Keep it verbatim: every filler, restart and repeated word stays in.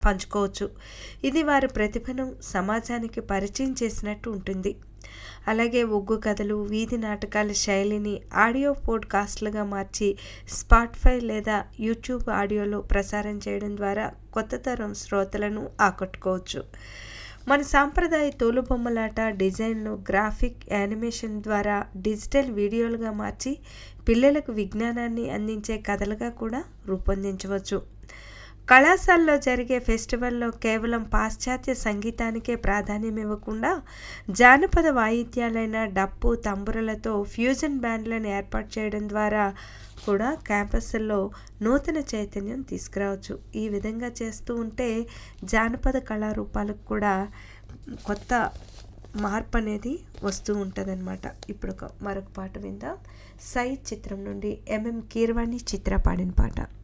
పంచుకోవచ్చు. ఇది వారి ప్రతిభను సమాజానికి పరిచయం చేసినట్టు ఉంటుంది. అలాగే ఒగ్గు కథలు, వీధి నాటకాల శైలిని ఆడియో పోడ్కాస్ట్లుగా మార్చి స్పాటిఫై లేదా యూట్యూబ్ ఆడియోలో ప్రసారం చేయడం ద్వారా కొత్త తరం శ్రోతలను ఆకట్టుకోవచ్చు. మన సాంప్రదాయ తోలుబొమ్మలాట డిజైన్ను గ్రాఫిక్ యానిమేషన్ ద్వారా డిజిటల్ వీడియోలుగా మార్చి పిల్లలకు విజ్ఞానాన్ని అందించే కథలుగా కూడా రూపొందించవచ్చు. కళాశాలలో జరిగే ఫెస్టివల్లో కేవలం పాశ్చాత్య సంగీతానికే ప్రాధాన్యం ఇవ్వకుండా జానపద వాయిద్యాలైన డప్పు, తంబురలతో ఫ్యూజన్ బ్యాండ్లను ఏర్పాటు చేయడం ద్వారా కూడా క్యాంపస్ల్లో నూతన చైతన్యం తీసుకురావచ్చు. ఈ విధంగా చేస్తూ ఉంటే జానపద కళారూపాలకు కూడా కొత్త మార్పు అనేది వస్తూ ఉంటుందన్నమాట. ఇప్పుడు ఒక మరొక పాట విందాం. సై చిత్రం నుండి ఎంఎం కీరవాణి చిత్ర పాడిన పాట.